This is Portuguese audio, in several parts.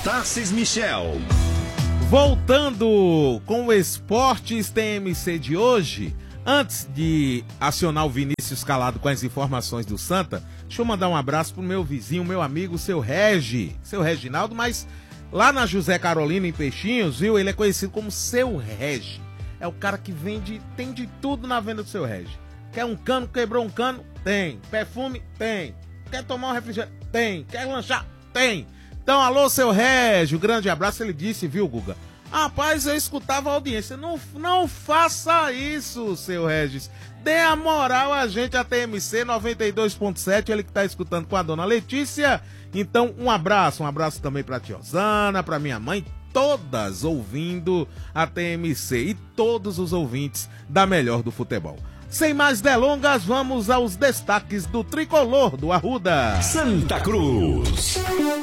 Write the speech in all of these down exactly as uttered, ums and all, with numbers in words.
Tarcis Michel. Voltando com o Esportes T M C de hoje, antes de acionar o Vinícius Calado com as informações do Santa, deixa eu mandar um abraço pro meu vizinho, meu amigo, seu Regi, seu Reginaldo, mas lá na José Carolina, em Peixinhos, viu, ele é conhecido como seu Regi. É o cara que vende, tem de tudo na venda do seu Regi. Quer um cano, quebrou um cano? Tem. Perfume? Tem. Quer tomar um refrigerante? Tem. Quer lanchar? Tem. Então, alô, seu Régio, grande abraço. Ele disse, viu, Guga? Rapaz, eu escutava a audiência. Não, não faça isso, seu Regis. Dê a moral a gente, a T M C noventa e dois ponto sete, ele que tá escutando com a dona Letícia. Então, um abraço. Um abraço também pra tia Osana, pra minha mãe, todas ouvindo a T M C e todos os ouvintes da melhor do futebol. Sem mais delongas, vamos aos destaques do tricolor do Arruda. Santa Cruz.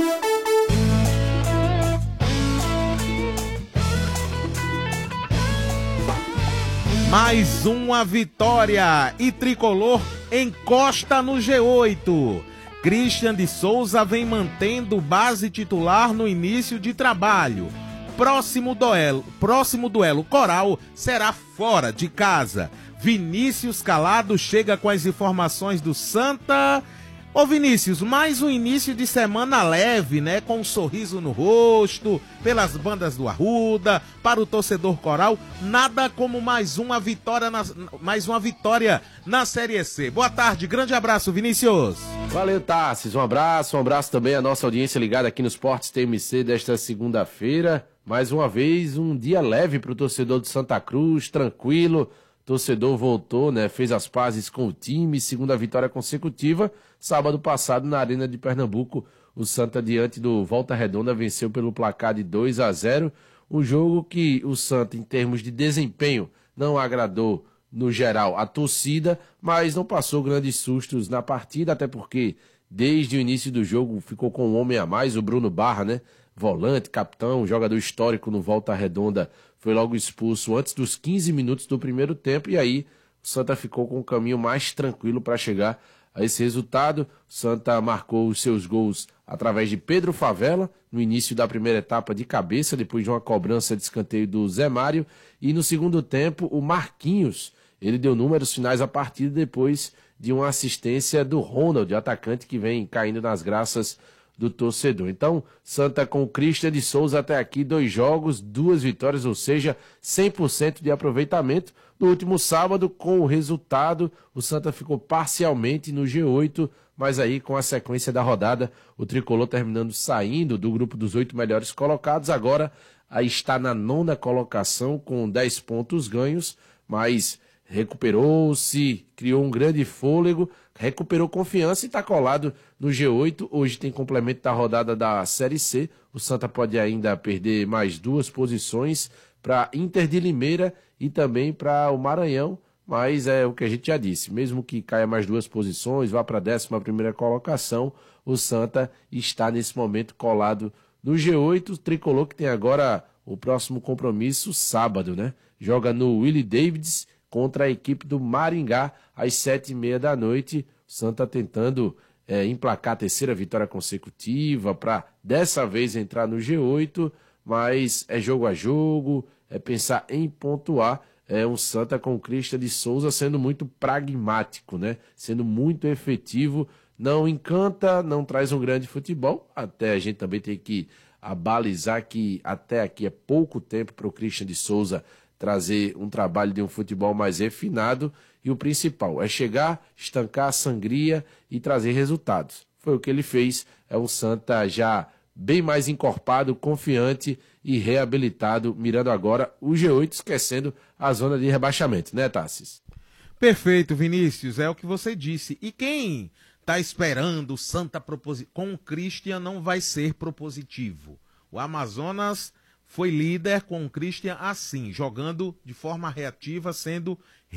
Mais uma vitória e tricolor encosta no G oito. Christian de Souza vem mantendo base titular no início de trabalho. Próximo duelo, próximo duelo Coral será fora de casa. Vinícius Calado chega com as informações do Santa. Ô Vinícius, mais um início de semana leve, né? Com um sorriso no rosto, pelas bandas do Arruda, para o torcedor Coral, nada como mais uma vitória na, mais uma vitória na Série C. Boa tarde, grande abraço, Vinícius. Valeu, Tarcis, um abraço, um abraço também à nossa audiência ligada aqui no Esportes T M C desta segunda-feira. Mais uma vez, um dia leve para o torcedor de Santa Cruz, tranquilo. Torcedor voltou, né? Fez as pazes com o time, segunda vitória consecutiva. Sábado passado, na Arena de Pernambuco, o Santa, diante do Volta Redonda, venceu pelo placar de dois a zero. Um jogo que o Santa, em termos de desempenho, não agradou no geral a torcida, mas não passou grandes sustos na partida, até porque desde o início do jogo ficou com um homem a mais, o Bruno Barra, né? Volante, capitão, jogador histórico no Volta Redonda, foi logo expulso antes dos quinze minutos do primeiro tempo, e aí o Santa ficou com um caminho mais tranquilo para chegar a esse resultado. O Santa marcou os seus gols através de Pedro Favela, no início da primeira etapa de cabeça, depois de uma cobrança de escanteio do Zé Mário, e no segundo tempo o Marquinhos, ele deu números finais à partida depois de uma assistência do Ronald, atacante que vem caindo nas graças do torcedor. Então, Santa com o Christian de Souza até aqui, dois jogos, duas vitórias, ou seja, cem por cento de aproveitamento. No último sábado, com o resultado, o Santa ficou parcialmente no G oito, mas aí com a sequência da rodada, o Tricolor terminando saindo do grupo dos oito melhores colocados, agora aí está na nona colocação com dez pontos ganhos, mas recuperou-se, criou um grande fôlego, recuperou confiança e está colado no G oito. Hoje tem complemento da rodada da Série C. O Santa pode ainda perder mais duas posições para Inter de Limeira e também para o Maranhão, mas é o que a gente já disse, mesmo que caia mais duas posições, vá para a décima primeira colocação, o Santa está nesse momento colado no G oito. O Tricolor que tem agora o próximo compromisso sábado, né? Joga no Willie Davids contra a equipe do Maringá, às sete e meia da noite. O Santa tentando é, emplacar a terceira vitória consecutiva para, dessa vez, entrar no G oito, mas é jogo a jogo, é pensar em pontuar. É um Santa com o Christian de Souza sendo muito pragmático, né? Sendo muito efetivo, não encanta, não traz um grande futebol. Até a gente também tem que abalizar que até aqui é pouco tempo para o Christian de Souza trazer um trabalho de um futebol mais refinado, e o principal é chegar, estancar a sangria e trazer resultados. Foi o que ele fez, é um Santa já bem mais encorpado, confiante e reabilitado, mirando agora o G oito, esquecendo a zona de rebaixamento, né, Tarcis? Perfeito, Vinícius, é o que você disse. E quem está esperando o Santa proposi- com o Christian não vai ser propositivo. O Amazonas foi líder com o Christian assim, jogando de forma reativa, sendo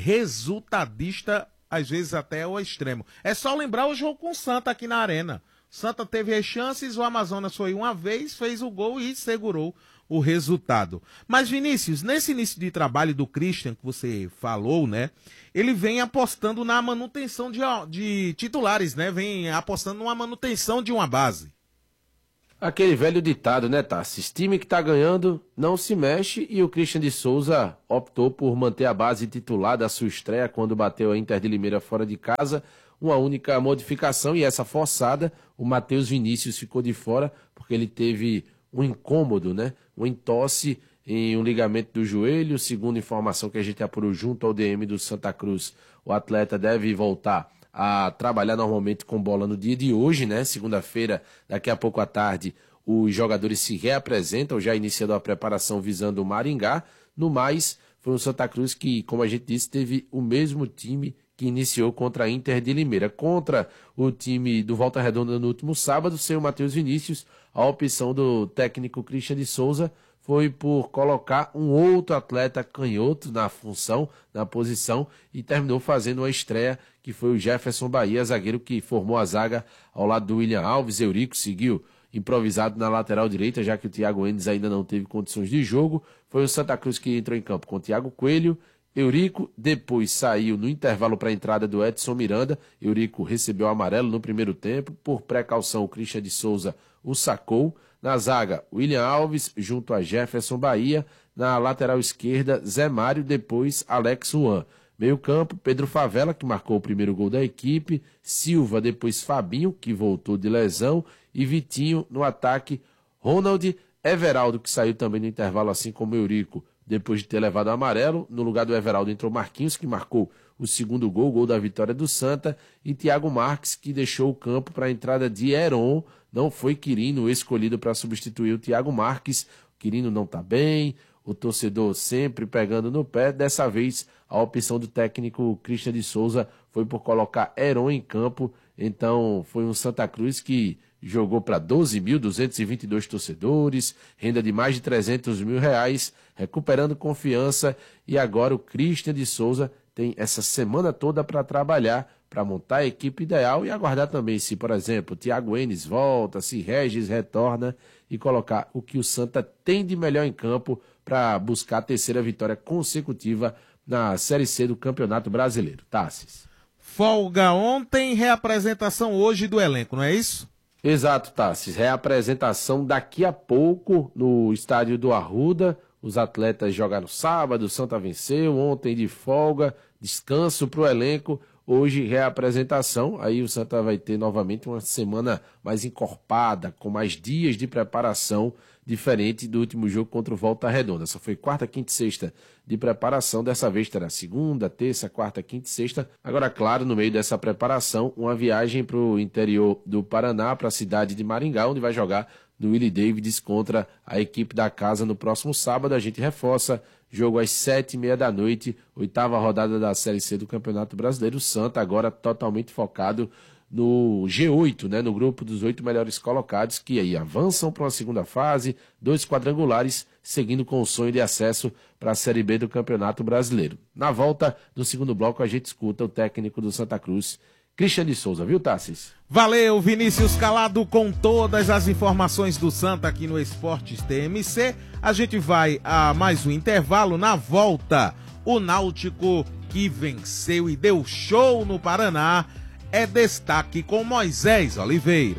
resultadista, às vezes até ao extremo. É só lembrar o jogo com o Santa aqui na Arena. O Santa teve as chances, o Amazonas foi uma vez, fez o gol e segurou o resultado. Mas, Vinícius, nesse início de trabalho do Christian, que você falou, né? Ele vem apostando na manutenção de, de titulares, né? Vem apostando numa manutenção de uma base. Aquele velho ditado, né, Tassis? Time que tá ganhando não se mexe, e o Christian de Souza optou por manter a base titular da sua estreia quando bateu a Inter de Limeira fora de casa. Uma única modificação, e essa forçada, o Matheus Vinícius ficou de fora porque ele teve um incômodo, né? Um entorse em um ligamento do joelho. Segundo informação que a gente apurou junto ao D M do Santa Cruz, o atleta deve voltar a trabalhar normalmente com bola no dia de hoje, né? Segunda-feira, daqui a pouco à tarde, os jogadores se reapresentam, já iniciando a preparação visando o Maringá. No mais, foi um Santa Cruz que, como a gente disse, teve o mesmo time que iniciou contra a Inter de Limeira. Contra o time do Volta Redonda no último sábado, sem o Matheus Vinícius, a opção do técnico Christian de Souza foi por colocar um outro atleta canhoto na função, na posição, e terminou fazendo uma estreia, que foi o Jefferson Bahia, zagueiro que formou a zaga ao lado do William Alves. Eurico seguiu improvisado na lateral direita, já que o Thiago Enes ainda não teve condições de jogo. Foi o Santa Cruz que entrou em campo com o Thiago Coelho, Eurico, depois saiu no intervalo para a entrada do Edson Miranda. Eurico recebeu amarelo no primeiro tempo, por precaução o Christian de Souza o sacou. Na zaga, William Alves junto a Jefferson Bahia. Na lateral esquerda, Zé Mário, depois Alex Juan. Meio campo, Pedro Favela, que marcou o primeiro gol da equipe. Silva, depois Fabinho, que voltou de lesão. E Vitinho no ataque, Ronald, Everaldo, que saiu também no intervalo, assim como Eurico, depois de ter levado o amarelo. No lugar do Everaldo entrou Marquinhos, que marcou o segundo gol, o gol da vitória do Santa. E Thiago Marques, que deixou o campo para a entrada de Heron. Não foi Quirino escolhido para substituir o Thiago Marques. O Quirino não está bem, o torcedor sempre pegando no pé. Dessa vez, a opção do técnico Christian de Souza foi por colocar Heron em campo. Então, foi um Santa Cruz que jogou para doze mil duzentos e vinte e dois torcedores, renda de mais de trezentos mil reais, recuperando confiança. E agora o Christian de Souza tem essa semana toda para trabalhar, para montar a equipe ideal e aguardar também se, por exemplo, Thiago Enes volta, se Regis retorna, e colocar o que o Santa tem de melhor em campo para buscar a terceira vitória consecutiva na Série C do Campeonato Brasileiro. Tassis. Folga ontem, reapresentação hoje do elenco, não é isso? Exato, Tassis. Reapresentação daqui a pouco no estádio do Arruda. Os atletas jogaram sábado, o Santa venceu, ontem de folga, descanso para o elenco. Hoje, reapresentação, aí o Santa vai ter novamente uma semana mais encorpada, com mais dias de preparação, diferente do último jogo contra o Volta Redonda. Só foi quarta, quinta e sexta de preparação, dessa vez terá segunda, terça, quarta, quinta e sexta. Agora, claro, no meio dessa preparação, uma viagem para o interior do Paraná, para a cidade de Maringá, onde vai jogar do Willie Davids contra a equipe da casa no próximo sábado. A gente reforça, jogo às sete e meia da noite, oitava rodada da Série C do Campeonato Brasileiro. O Santa agora totalmente focado no G oito, né, no grupo dos oito melhores colocados, que aí avançam para uma segunda fase, dois quadrangulares, seguindo com o sonho de acesso para a Série B do Campeonato Brasileiro. Na volta do segundo bloco, a gente escuta o técnico do Santa Cruz, Christian de Souza, viu, Tassis? Valeu, Vinícius Calado, com todas as informações do Santa aqui no Esportes T M C. A gente vai a mais um intervalo. Na volta, o Náutico, que venceu e deu show no Paraná, é destaque com Moisés Oliveira.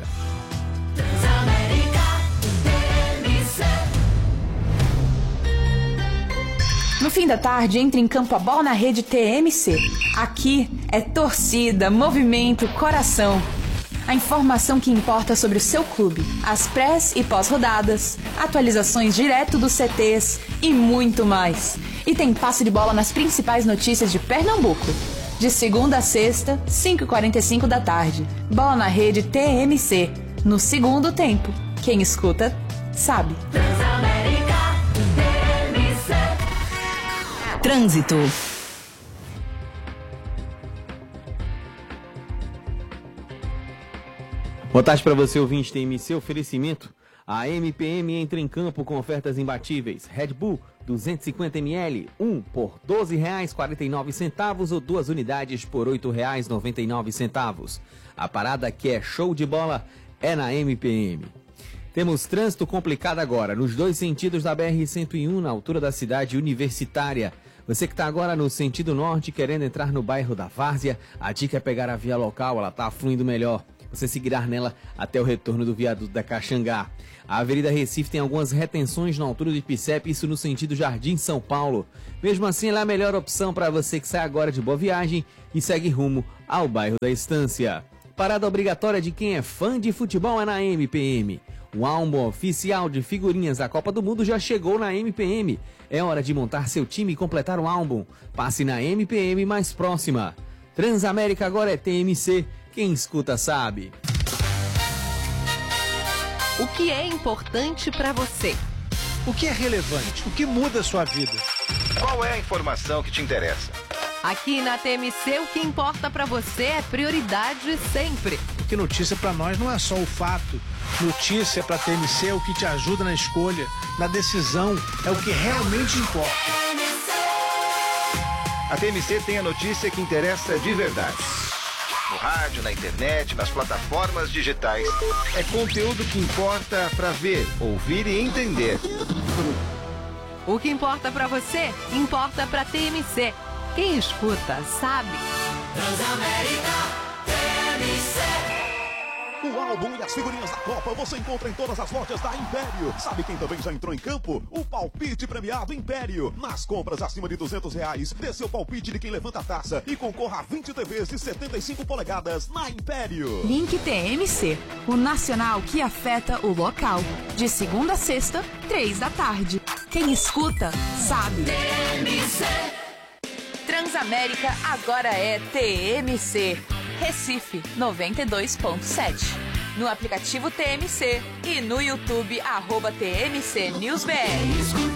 No fim da tarde, entra em campo a bola na rede T M C. Aqui é torcida, movimento, coração. A informação que importa sobre o seu clube, as prés e pós-rodadas, atualizações direto dos C Tês e muito mais. E tem passe de bola nas principais notícias de Pernambuco. De segunda a sexta, cinco e quarenta e cinco da tarde. Bola na rede T M C. No segundo tempo. Quem escuta, sabe. Trânsito. Boa tarde para você, ouvinte T M C. Oferecimento. A M P M entra em campo com ofertas imbatíveis. Red Bull, duzentos e cinquenta mililitros, um por doze reais e quarenta e nove centavos ou duas unidades por oito reais e noventa e nove centavos. A parada que é show de bola é na M P M. Temos trânsito complicado agora, nos dois sentidos da B R cento e um, na altura da cidade universitária. Você que está agora no sentido norte, querendo entrar no bairro da Várzea, a dica é pegar a via local, ela está fluindo melhor. você seguirá nela até o retorno do viaduto da Caxangá. A Avenida Recife tem algumas retenções na altura do Ipicep, isso no sentido Jardim São Paulo. Mesmo assim, ela é a melhor opção para você que sai agora de Boa Viagem e segue rumo ao bairro da Estância. Parada obrigatória de quem é fã de futebol é na M P M. O álbum oficial de figurinhas da Copa do Mundo já chegou na M P M. É hora de montar seu time e completar o álbum. Passe na M P M mais próxima. Transamérica agora é T M C. Quem escuta sabe. O que é importante para você? O que é relevante? O que muda a sua vida? Qual é a informação que te interessa? Aqui na T M C, o que importa para você é prioridade sempre. Porque notícia para nós não é só o fato. Notícia para T M C é o que te ajuda na escolha, na decisão, é o que realmente importa. A T M C tem a notícia que interessa de verdade. No rádio, na internet, nas plataformas digitais. É conteúdo que importa para ver, ouvir e entender. O que importa para você, importa para T M C. Quem escuta, sabe. Transamérica T M C. O álbum e as figurinhas da Copa você encontra em todas as lojas da Império. Sabe quem também já entrou em campo? O palpite premiado Império. Nas compras acima de duzentos reais, dê seu palpite de quem levanta a taça e concorra a vinte T Vs de setenta e cinco polegadas na Império. Link T M C, o nacional que afeta o local. De segunda a sexta, três da tarde. Quem escuta, sabe. T M C. Transamérica agora é T M C. Recife noventa e dois ponto sete. No aplicativo T M C e no YouTube, arroba T M C News B R.